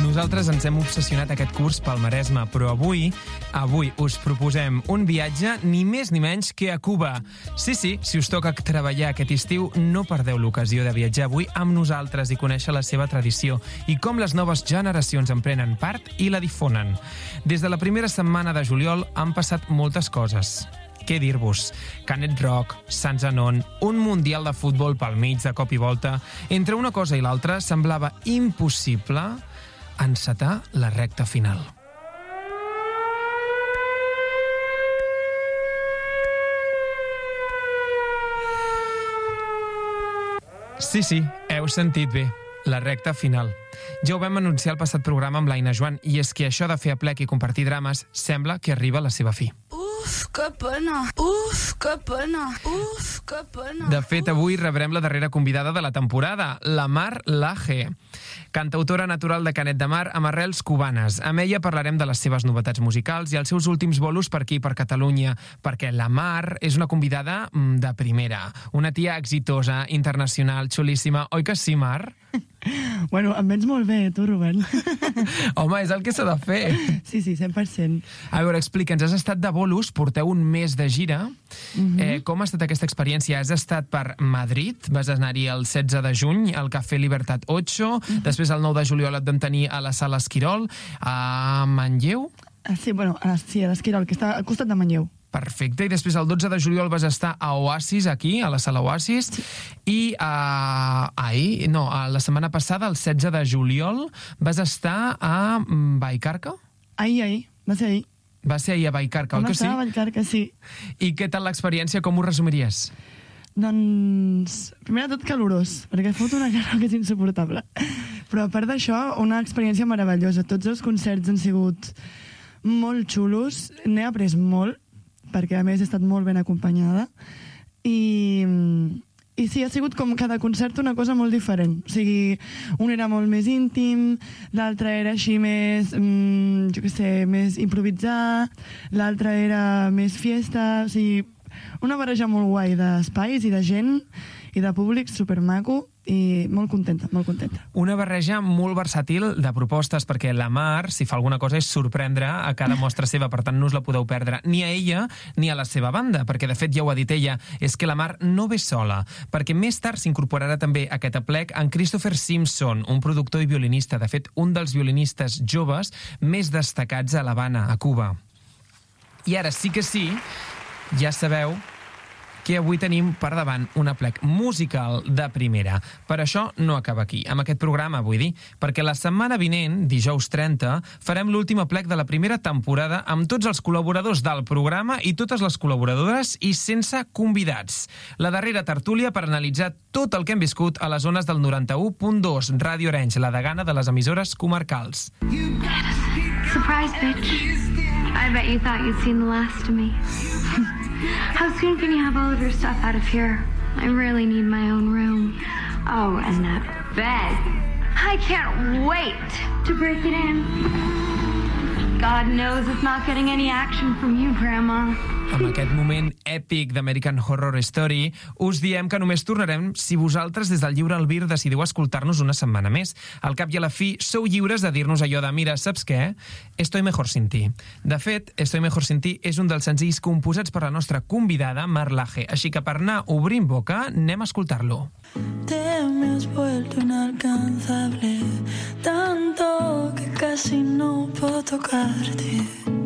Nosaltres ens hem obsessionat aquest curs pel Maresme, però avui us proposem un viatge ni més ni menys que a Cuba. Sí, si us toca treballar aquest estiu, no perdeu l'ocasió de viatjar avui amb nosaltres i conèixer la seva tradició i com les noves generacions en prenen part i la difonen. Des de la primera setmana de juliol han passat moltes coses. Què dir-vos? Canet Rock, Sant Zenon, un mundial de futbol pel mig de cop i volta. Entre una cosa i l'altra semblava impossible encetar la recta final. Sí, heu sentit bé. La recta final. Ja ho vam anunciar al passat programa amb l'Aina Joan, i és que això de fer aplec i compartir drames sembla que arriba a la seva fi. Que pena. Que pena. Que pena. De fet, avui rebrem la darrera convidada de la temporada, la Mar Laje, cantautora natural de Canet de Mar amb arrels cubanes. Amb ella parlarem de les seves novetats musicals i els seus últims bolos per aquí, per Catalunya, perquè la Mar és una convidada de primera, una tia exitosa, internacional, xulíssima. Oi que sí, Mar? Bueno, em vens molt bé, tu, Rubén. Home, és el que s'ha de fer. Sí, 100%. A veure, explica'ns, has estat de bolos, porteu un mes de gira. Com ha estat aquesta experiència? Has estat per Madrid, vas anar-hi el 16 de juny al Cafè Libertat 8, després el 9 de juliol et vam tenir a la Sala Esquirol, a Manlleu? Sí, a l'Esquirol, que està al costat de Manlleu. Perfecte, i després el 12 de juliol vas estar a Oasis, aquí, a la Sala Oasis, i la setmana passada, el 16 de juliol, vas estar a Vallcarca? Ahir, va ser ahir. Va ser ahir a Vallcarca, oi que sí? Vam estar a Vallcarca, sí. I què tal l'experiència, com ho resumiries? Doncs, primer de tot calorós, perquè fot una calor que és insuportable. Però a part d'això, una experiència meravellosa. Tots els concerts han sigut molt xulos, n'he après molt, perquè a més he estat molt ben acompanyada, i sí, ha sigut com cada concert una cosa molt diferent. O sigui, un era molt més íntim, l'altre era així més, més improvisar, l'altre era més fiesta, o sigui, una barreja molt guai d'espais i de gent i de públic supermaco, i molt contenta, molt contenta. Una barreja molt versàtil de propostes, perquè la Mar, si fa alguna cosa, és sorprendre a cada mostra seva, per tant no us la podeu perdre ni a ella ni a la seva banda, perquè de fet ja ho ha dit ella, és que la Mar no ve sola, perquè més tard s'incorporarà també a aquest aplec en Christopher Simpson, un productor i violinista, de fet un dels violinistes joves més destacats a l'Havana, a Cuba. I ara sí que sí, ja sabeu que avui tenim per davant un aplec musical de primera. Per això no acaba aquí, amb aquest programa, vull dir, perquè la setmana vinent, dijous 30, farem l'últim aplec de la primera temporada amb tots els col·laboradors del programa i totes les col·laboradores i sense convidats. La darrera tertúlia per analitzar tot el que hem viscut a les zones del 91.2, Ràdio Arenys, la degana de les emissores comarcals. Surprise, bitch. I bet you thought you'd seen the last of me. How soon can you have all of your stuff out of here? I really need my own room. Oh, and that bed. I can't wait to break it in. God knows it's not getting any action from you, Grandma. Amb aquest moment èpic d'American Horror Story, us diem que només tornarem si vosaltres des del lliure albir decidiu escoltar-nos una setmana més. Al cap i a la fi, sou lliures de dir-nos allò de «Mira, saps què? Estoy mejor sin ti». De fet, «Estoy mejor sin ti» és un dels senzills composats per la nostra convidada, Mar Laje. Així que per anar obrint boca, anem a escoltar-lo. Te me has vuelto inalcanzable, tanto que casi no puedo tocarte.